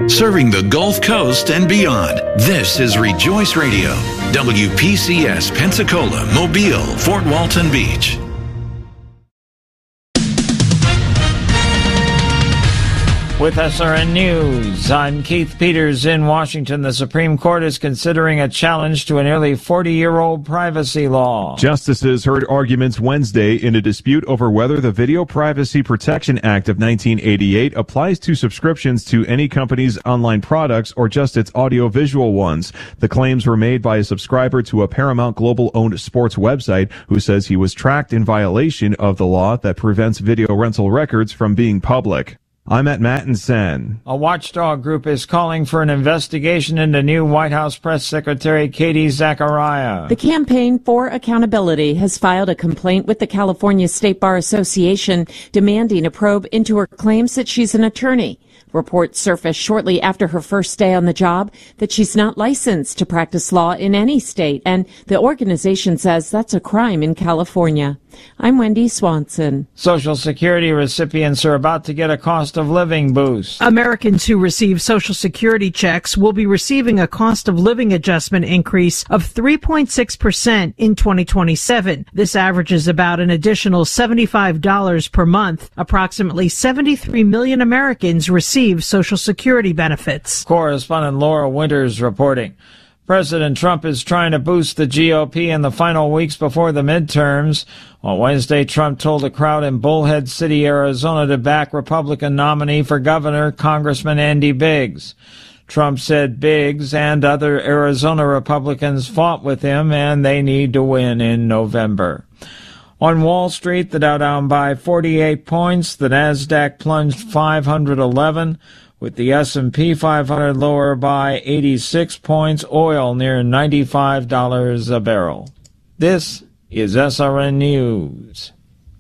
Serving the Gulf Coast and beyond, this is Rejoice Radio, WPCS Pensacola, Mobile, Fort Walton Beach. With SRN News, I'm Keith Peters in Washington. The Supreme Court is considering a challenge to a nearly 40-year-old privacy law. Justices heard arguments Wednesday in a dispute over whether the Video Privacy Protection Act of 1988 applies to subscriptions to any company's online products or just its audiovisual ones. The claims were made by a subscriber to a Paramount Global-owned sports website who says he was tracked in violation of the law that prevents video rental records from being public. I'm at Mattinson. A watchdog group is calling for an investigation into new White House Press Secretary Katie Zachariah. The Campaign for Accountability has filed a complaint with the California State Bar Association demanding a probe into her claims that she's an attorney. Reports surfaced shortly after her first day on the job that she's not licensed to practice law in any state, and the organization says that's a crime in California. I'm Wendy Swanson. Social Security recipients are about to get a cost of living boost. Americans who receive Social Security checks will be receiving a cost of living adjustment increase of 3.6% in 2027. This averages about an additional $75 per month. Approximately 73 million Americans receive Social Security benefits. Correspondent Laura Winters reporting. President Trump is trying to boost the GOP in the final weeks before the midterms. On Wednesday, Trump told a crowd in Bullhead City, Arizona, to back Republican nominee for governor, Congressman Andy Biggs. Trump said Biggs and other Arizona Republicans fought with him and they need to win in November. On Wall Street, the Dow down by 48 points, the Nasdaq plunged 511, with the S&P 500 lower by 86 points, oil near $95 a barrel. This is SRN News.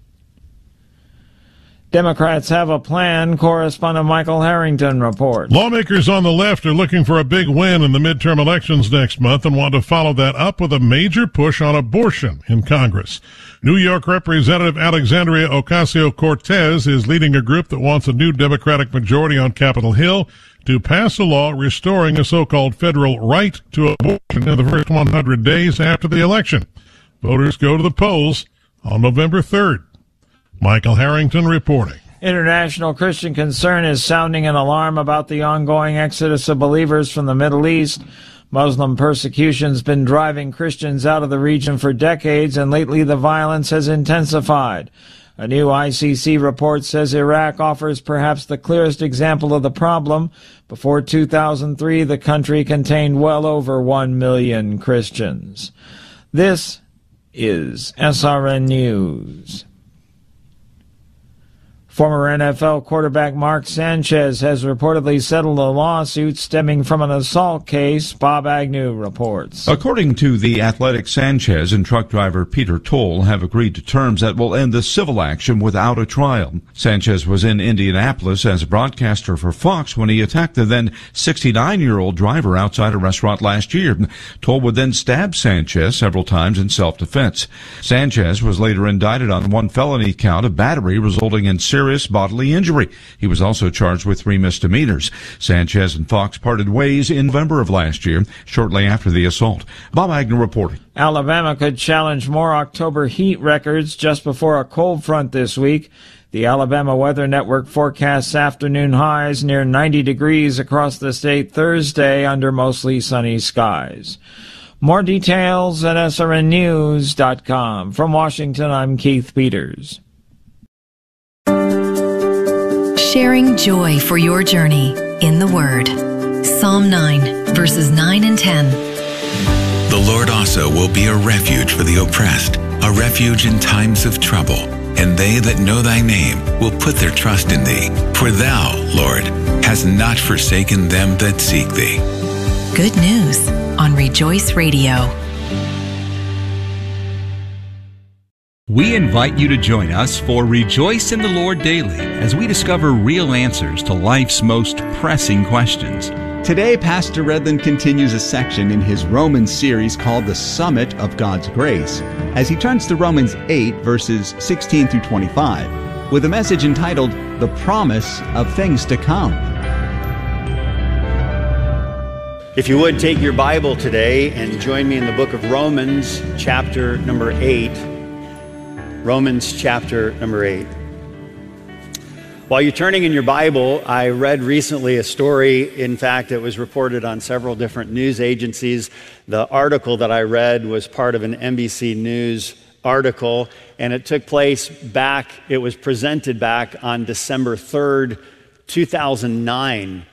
Democrats have a plan, correspondent Michael Harrington reports. Lawmakers on the left are looking for a big win in the midterm elections next month and want to follow that up with a major push on abortion in Congress. New York Representative Alexandria Ocasio-Cortez is leading a group that wants a new Democratic majority on Capitol Hill to pass a law restoring a so-called federal right to abortion in the first 100 days after the election. Voters go to the polls on November 3rd. Michael Harrington reporting. International Christian Concern is sounding an alarm about the ongoing exodus of believers from the Middle East. Muslim persecution's been driving Christians out of the region for decades, and lately the violence has intensified. A new ICC report says Iraq offers perhaps the clearest example of the problem. Before 2003, the country contained well over 1 million Christians. This is SRN News. Former NFL quarterback Mark Sanchez has reportedly settled a lawsuit stemming from an assault case, Bob Agnew reports. According to The Athletic, Sanchez and truck driver Peter Toll have agreed to terms that will end the civil action without a trial. Sanchez was in Indianapolis as a broadcaster for Fox when he attacked the then 69-year-old driver outside a restaurant last year. Toll would then stab Sanchez several times in self-defense. Sanchez was later indicted on one felony count of battery resulting in serious bodily injury. He was also charged with 3 misdemeanors. Sanchez and Fox parted ways in November of last year, shortly after the assault. Bob Agnew reporting. Alabama could challenge more October heat records just before a cold front this week. The Alabama Weather Network forecasts afternoon highs near 90 degrees across the state Thursday under mostly sunny skies. More details at srnnews.com. From Washington, I'm Keith Peters. Sharing joy for your journey in the Word. Psalm 9, verses 9 and 10. The Lord also will be a refuge for the oppressed, a refuge in times of trouble. And they that know thy name will put their trust in thee. For thou, Lord, hast not forsaken them that seek thee. Good news on Rejoice Radio. We invite you to join us for Rejoice in the Lord Daily as we discover real answers to life's most pressing questions. Today, Pastor Redland continues a section in his Romans series called The Summit of God's Grace, as he turns to Romans 8, verses 16 through 25, with a message entitled, The Promise of Things to Come. If you would, take your Bible today and join me in the book of Romans, chapter number 8. Romans, chapter number 8. While you're turning in your Bible, I read recently a story. In fact, it was reported on several different news agencies. The article that I read was part of an NBC News article, and it took place it was presented back on December 3rd, 2009.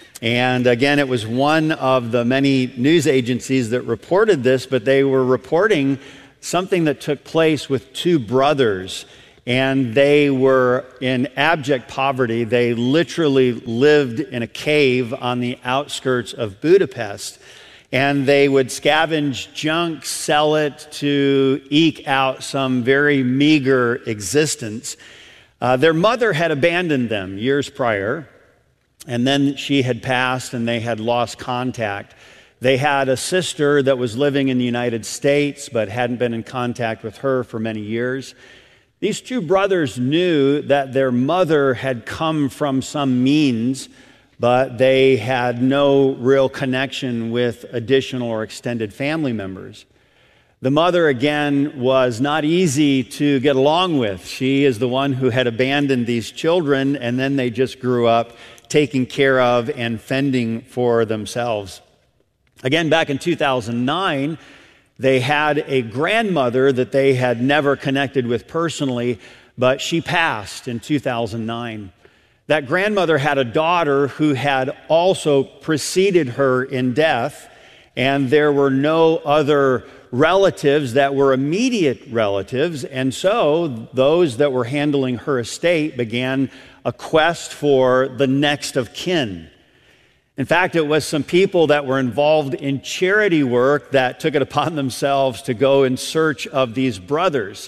And again, it was one of the many news agencies that reported this, but they were reporting something that took place with two brothers, and they were in abject poverty. They literally lived in a cave on the outskirts of Budapest, and they would scavenge junk, sell it to eke out some very meager existence. Their mother had abandoned them years prior, and then she had passed and they had lost contact. They had a sister that was living in the United States but hadn't been in contact with her for many years. These two brothers knew that their mother had come from some means, but they had no real connection with additional or extended family members. The mother, again, was not easy to get along with. She is the one who had abandoned these children, and then they just grew up taking care of and fending for themselves. Again, back in 2009, they had a grandmother that they had never connected with personally, but she passed in 2009. That grandmother had a daughter who had also preceded her in death, and there were no other relatives that were immediate relatives, and so those that were handling her estate began a quest for the next of kin. In fact, it was some people that were involved in charity work that took it upon themselves to go in search of these brothers.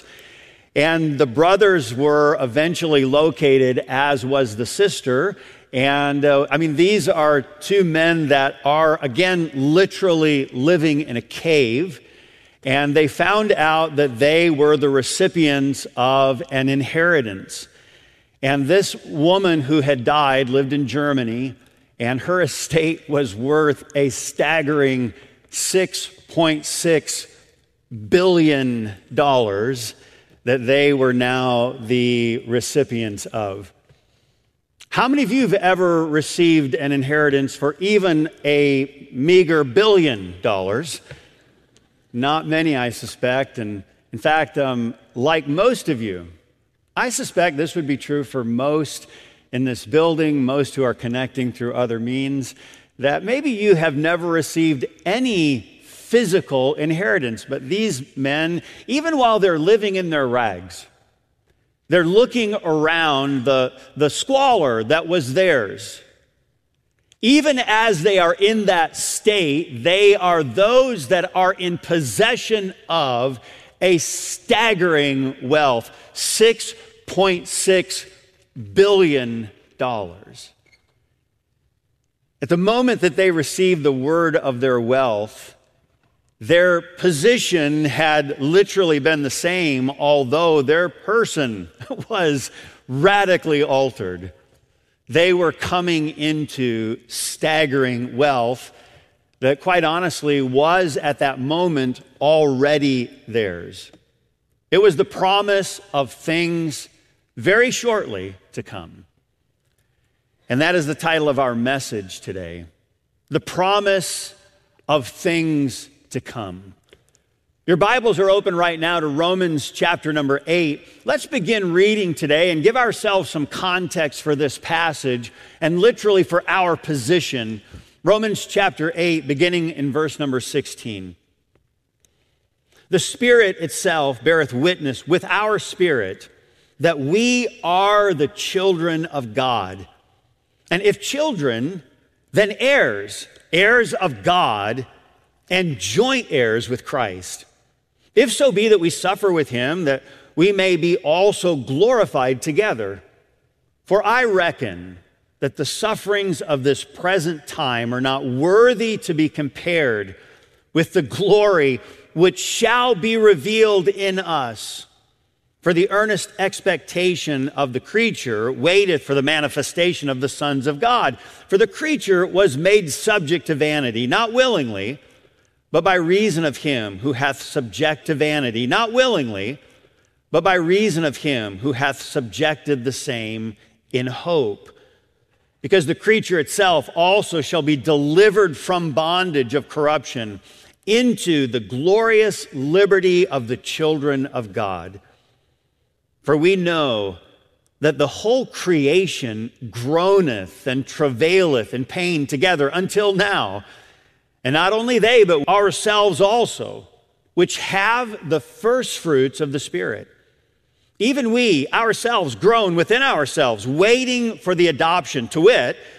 And the brothers were eventually located, as was the sister. And these are two men that are, again, literally living in a cave. And they found out that they were the recipients of an inheritance. And this woman who had died lived in Germany, and her estate was worth a staggering $6.6 billion that they were now the recipients of. How many of you have ever received an inheritance for even a meager $1 billion? Not many, I suspect. And in fact, like most of you, I suspect this would be true for most in this building, most who are connecting through other means, that maybe you have never received any physical inheritance. But these men, even while they're living in their rags, they're looking around the squalor that was theirs. Even as they are in that state, they are those that are in possession of a staggering wealth, $6.6 billion. At the moment that they received the word of their wealth, their position had literally been the same, although their person was radically altered. They were coming into staggering wealth that, quite honestly, was at that moment already theirs. It was the promise of things very shortly to come. And that is the title of our message today, the promise of things to come. Your Bibles are open right now to Romans chapter number 8. Let's begin reading today and give ourselves some context for this passage and literally for our position. Romans chapter 8, beginning in verse number 16. The Spirit itself beareth witness with our spirit that we are the children of God. And if children, then heirs, heirs of God, and joint heirs with Christ. If so be that we suffer with him, that we may be also glorified together. For I reckon that the sufferings of this present time are not worthy to be compared with the glory which shall be revealed in us. For the earnest expectation of the creature waiteth for the manifestation of the sons of God. For the creature was made subject to vanity, not willingly, but by reason of him who hath subject to vanity, not willingly, but by reason of him who hath subjected the same in hope. Because the creature itself also shall be delivered from bondage of corruption into the glorious liberty of the children of God. For we know that the whole creation groaneth and travaileth in pain together until now. And not only they, but ourselves also, which have the first fruits of the Spirit. Even we ourselves groan within ourselves, waiting for the adoption, to wit,